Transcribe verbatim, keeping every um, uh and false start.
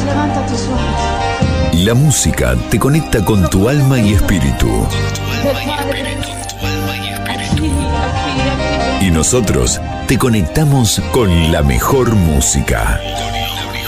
levanta tus ojos. La música te conecta con tu alma y espíritu. Y nosotros te conectamos con la mejor música.